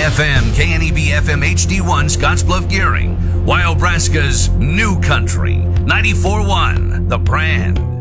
FM, KNEB FM HD1, Scottsbluff Gearing, Wyobraska's New Country, 94.1, The Brand.